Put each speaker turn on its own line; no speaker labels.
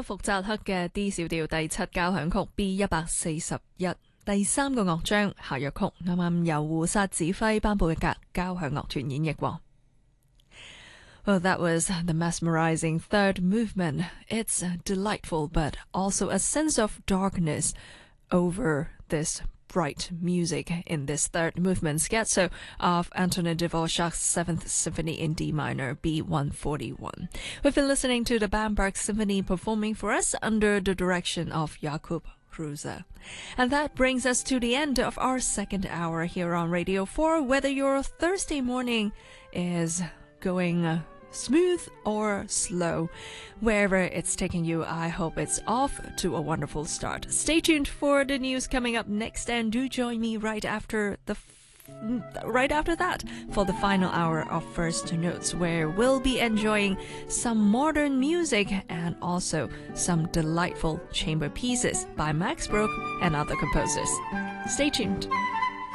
德福扎克嘅 D 小調第七交響曲 B141第三個樂章下樂曲，啱啱由胡薩指揮頒布嘅交響樂團演繹喎。Well, that was the mesmerizing third movement. It's delightful, but also a sense of darkness over this bright music in this third movement scherzo of Antonin Dvorak's 7th Symphony in D minor, B141. We've been listening to the Bamberg Symphony performing for us under the direction of Jakub Kruse. And that brings us to the end of our second hour here on Radio 4. Whether your Thursday morning is going smooth or slow, wherever it's taking you, I hope it's off to a wonderful start. Stay tuned for the news coming up next, and do join me right after that for the final hour of First Notes, where we'll be enjoying some modern music and also some delightful chamber pieces by Max Bruch and other composers. Stay tuned.